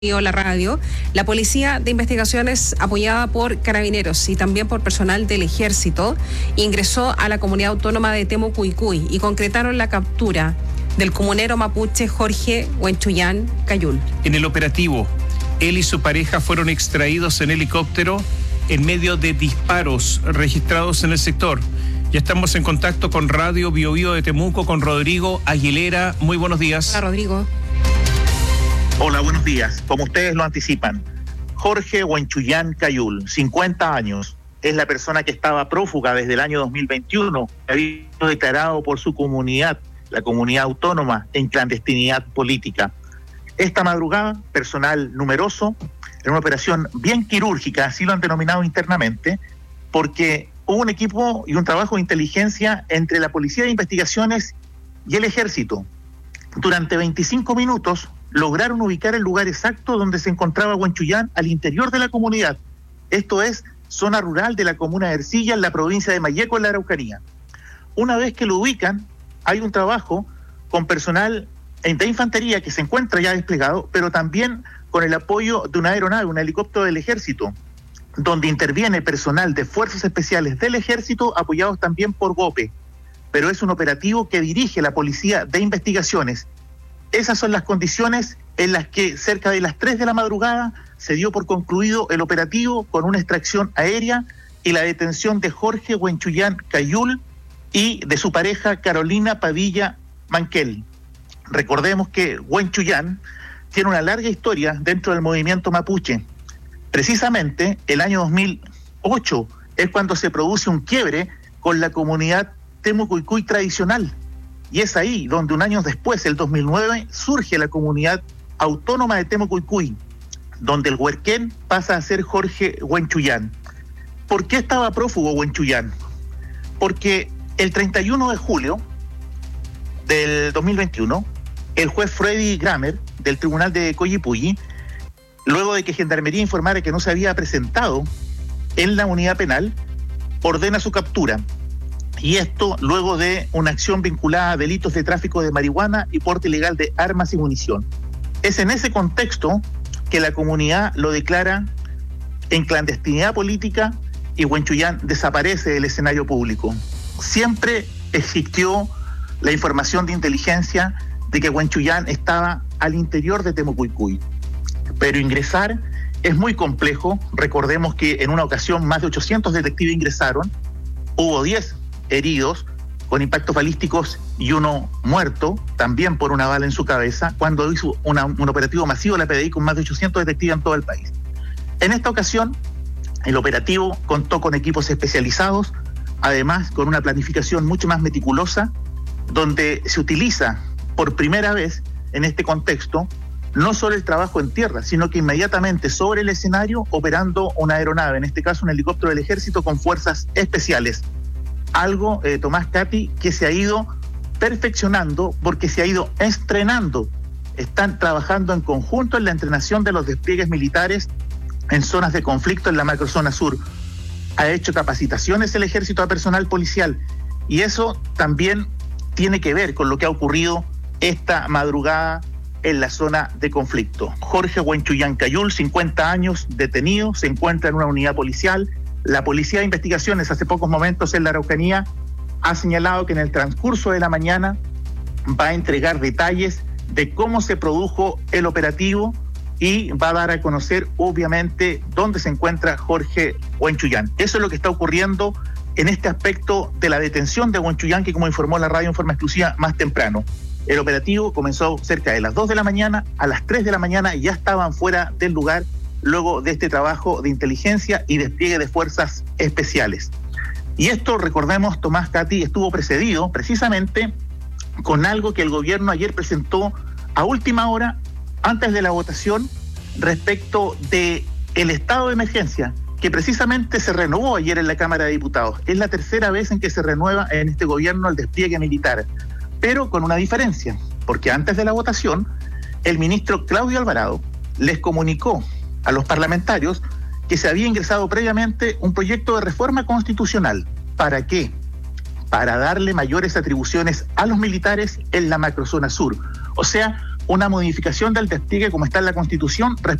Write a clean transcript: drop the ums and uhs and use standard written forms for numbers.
la radio, la Policía de Investigaciones, apoyada por Carabineros y también por personal del Ejército, ingresó a la comunidad autónoma de Temucuicui y concretaron la captura del comunero mapuche Jorge Huenchuyán Cayul. En el operativo, él y su pareja fueron extraídos en helicóptero en medio de disparos registrados en el sector. Ya estamos en contacto con Radio Bio Bio de Temuco, con Rodrigo Aguilera. Muy buenos días. Hola, Rodrigo. Hola, buenos días. Como ustedes lo anticipan, Jorge Huenchuyán Cayul, 50 años, es la persona que estaba prófuga desde el año 2021, que había sido declarado por su comunidad, la comunidad autónoma, en clandestinidad política. Esta madrugada, personal numeroso, en una operación bien quirúrgica, así lo han denominado internamente, porque hubo un equipo y un trabajo de inteligencia entre la Policía de Investigaciones y el Ejército. Durante 25 minutos lograron ubicar el lugar exacto donde se encontraba Huenchuyán al interior de la comunidad. Esto es zona rural de la comuna de Ercilla, en la provincia de Malleco, en la Araucanía. Una vez que lo ubican, hay un trabajo con personal de infantería que se encuentra ya desplegado, pero también con el apoyo de una aeronave, un helicóptero del Ejército, donde interviene personal de Fuerzas Especiales del Ejército, apoyados también por GOPE. Pero es un operativo que dirige la Policía de Investigaciones. Esas son las condiciones en las que cerca de las 3 de la madrugada se dio por concluido el operativo con una extracción aérea y la detención de Jorge Huenchuyán Cayul y de su pareja Carolina Padilla Manquel. Recordemos que Huenchuyán tiene una larga historia dentro del movimiento mapuche. Precisamente el año 2008 es cuando se produce un quiebre con la comunidad Temucuicui tradicional. Y es ahí donde un año después, el 2009, surge la comunidad autónoma de Temucuicui, donde el huerquén pasa a ser Jorge Huenchuyán. ¿Por qué estaba prófugo Huenchuyán? Porque el 31 de julio del 2021, el juez Freddy Grammer, del Tribunal de Coyipulli, luego de que Gendarmería informara que no se había presentado en la unidad penal, ordena su captura. Y esto luego de una acción vinculada a delitos de tráfico de marihuana y porte ilegal de armas y munición. Es en ese contexto que la comunidad lo declara en clandestinidad política y Huenchuyán desaparece del escenario público. Siempre existió la información de inteligencia de que Huenchuyán estaba al interior de Temucuicui, pero ingresar es muy complejo. Recordemos que en una ocasión más de 800 detectives ingresaron, hubo 10 heridos con impactos balísticos y uno muerto, también por una bala en su cabeza, cuando hizo un operativo masivo de la PDI con más de 800 detectives en todo el país. En esta ocasión, el operativo contó con equipos especializados, además con una planificación mucho más meticulosa, donde se utiliza por primera vez en este contexto no solo el trabajo en tierra, sino que inmediatamente sobre el escenario operando una aeronave, en este caso un helicóptero del Ejército con fuerzas especiales. Algo, Tomás, Katy, que se ha ido perfeccionando porque se ha ido estrenando. Están trabajando en conjunto en la entrenación de los despliegues militares en zonas de conflicto en la macrozona sur. Ha hecho capacitaciones el Ejército a personal policial y eso también tiene que ver con lo que ha ocurrido esta madrugada en la zona de conflicto. Jorge Huenchuyán Cayul, 50 años, detenido, se encuentra en una unidad policial. La Policía de Investigaciones hace pocos momentos en la Araucanía ha señalado que en el transcurso de la mañana va a entregar detalles de cómo se produjo el operativo y va a dar a conocer obviamente dónde se encuentra Jorge Huenchuyán. Eso es lo que está ocurriendo en este aspecto de la detención de Huenchuyán, que como informó la radio en forma exclusiva más temprano. El operativo comenzó cerca de las 2 de la mañana, a las 3 de la mañana ya estaban fuera del lugar luego de este trabajo de inteligencia y despliegue de fuerzas especiales. Y esto, recordemos, Tomás, Katy, estuvo precedido precisamente con algo que el gobierno ayer presentó a última hora, antes de la votación, respecto de el estado de emergencia, que precisamente se renovó ayer en la Cámara de Diputados. Es la tercera vez en que se renueva en este gobierno el despliegue militar, pero con una diferencia, porque antes de la votación, el ministro Claudio Alvarado les comunicó a los parlamentarios que se había ingresado previamente un proyecto de reforma constitucional. ¿Para qué? Para darle mayores atribuciones a los militares en la macrozona sur. O sea, una modificación del despliegue como está en la Constitución